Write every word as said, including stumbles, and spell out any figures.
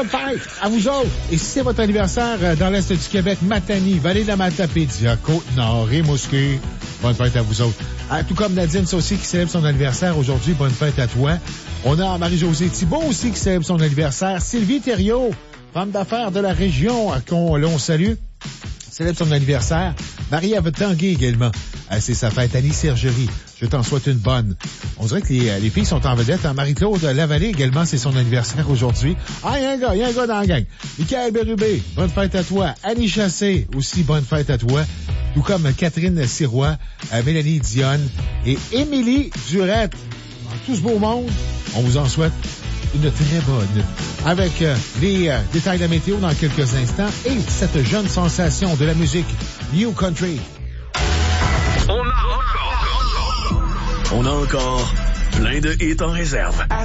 Bonne fête à vous autres. Et si c'est votre anniversaire euh, dans l'Est du Québec, Matani, Vallée de la Matapédia, Côte-Nord, Rimouski, bonne fête à vous autres. Ah, tout comme Nadine Saucier qui célèbre son anniversaire aujourd'hui, bonne fête à toi. On a Marie-Josée Thibault aussi qui célèbre son anniversaire. Sylvie Thériault, femme d'affaires de la région, qu'on l'on salue, célèbre son anniversaire. Marie-Ève Tanguay également. Ah, c'est sa fête. Annie Sergerie, je t'en souhaite une bonne. On dirait que les, les filles sont en vedette. Hein? Marie-Claude Lavallée également, c'est son anniversaire aujourd'hui. Ah, il y a un gars, il y a un gars dans la gang. Michael Bérubé, bonne fête à toi. Annie Chassé, aussi bonne fête à toi. Tout comme Catherine Sirois, euh, Mélanie Dionne et Émilie Durette. Dans tout ce beau monde, on vous en souhaite une très bonne. Avec euh, les euh, détails de la météo dans quelques instants et cette jeune sensation de la musique New Country. On a encore, on a encore plein de hits en réserve.